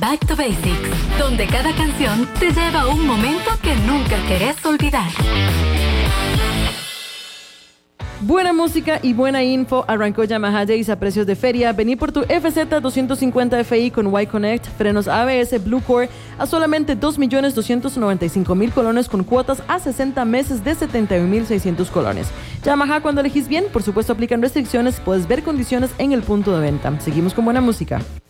Back to Basics, donde cada canción te lleva a un momento que nunca querés olvidar. Buena música y buena info. Arrancó Yamaha Days a precios de feria. Vení por tu FZ 250 FI con Y-Connect, frenos ABS Blue Core a solamente 2.295.000 colones con cuotas a 60 meses de 71.600 colones. Yamaha, cuando elegís bien, por supuesto aplican restricciones. Puedes ver condiciones en el punto de venta. Seguimos con buena música.